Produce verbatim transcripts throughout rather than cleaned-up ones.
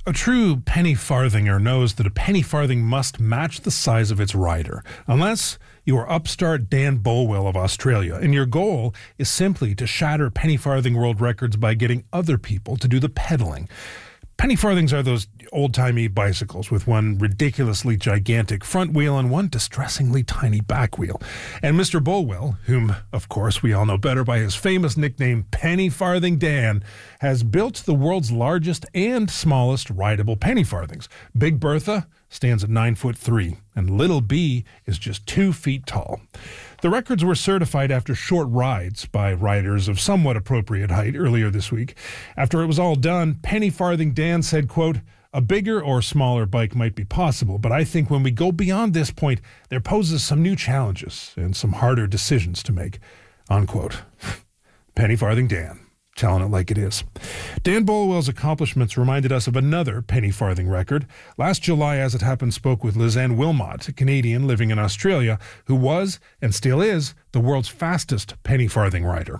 A true penny farthinger knows that a penny farthing must match the size of its rider, unless you are upstart Dan Bolwell of Australia, and your goal is simply to shatter penny farthing world records by getting other people to do the pedaling. Penny farthings are those old-timey bicycles with one ridiculously gigantic front wheel and one distressingly tiny back wheel. And Mister Bolwell, whom, of course, we all know better by his famous nickname Penny Farthing Dan, has built the world's largest and smallest rideable penny farthings. Big Bertha stands at nine foot three, and Little B is just two feet tall. The records were certified after short rides by riders of somewhat appropriate height earlier this week. After it was all done, Penny Farthing Dan said, quote, "A bigger or smaller bike might be possible, but I think when we go beyond this point, there poses some new challenges and some harder decisions to make," unquote. Penny Farthing Dan, telling it like it is. Dan Bolwell's accomplishments reminded us of another penny farthing record. Last July, As It Happened, spoke with Lizanne Wilmot, a Canadian living in Australia, who was, and still is, the world's fastest penny farthing rider.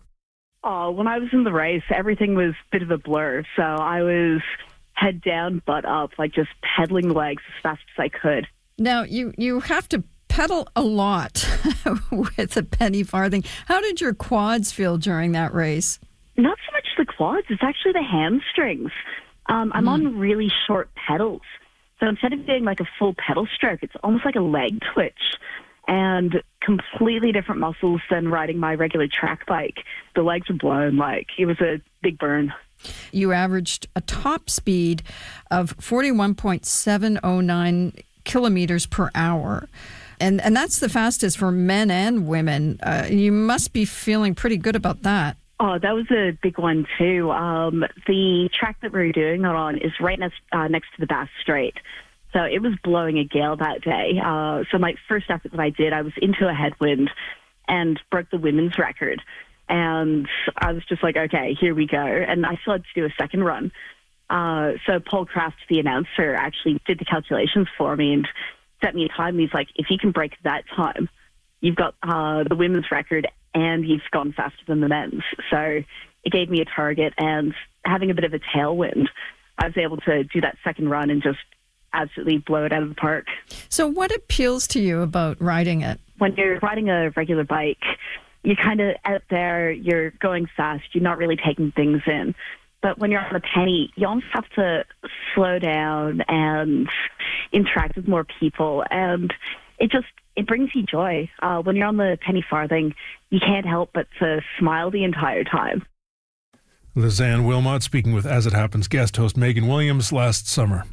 Oh, when I was in the race, everything was a bit of a blur. So I was head down, butt up, like just pedaling the legs as fast as I could. Now, you, you have to pedal a lot with a penny farthing. How did your quads feel during that race? Not so much the quads, it's actually the hamstrings. Um, I'm mm. on really short pedals. So instead of doing like a full pedal stroke, it's almost like a leg twitch and completely different muscles than riding my regular track bike. The legs were blown, like it was a big burn. You averaged a top speed of forty-one point seven oh nine kilometers per hour. And, and that's the fastest for men and women. Uh, you must be feeling pretty good about that. Oh, that was a big one too. Um, the track that we were doing that on is right next, uh, next to the Bass Strait. So it was blowing a gale that day. Uh, so my first effort that I did, I was into a headwind and broke the women's record. And I was just like, okay, here we go. And I still had to do a second run. Uh, so Paul Kraft, the announcer, actually did the calculations for me and set me a time. He's like, if you can break that time, you've got uh, the women's record and you've gone faster than the men's. So it gave me a target, and having a bit of a tailwind, I was able to do that second run and just absolutely blow it out of the park. So what appeals to you about riding it? When you're riding a regular bike, you're kind of out there, you're going fast, you're not really taking things in. But when you're on a penny, you almost have to slow down and interact with more people. And it just, it brings you joy. Uh, when you're on the penny farthing, you can't help but to smile the entire time. Lizanne Wilmot speaking with As It Happens guest host Megan Williams last summer.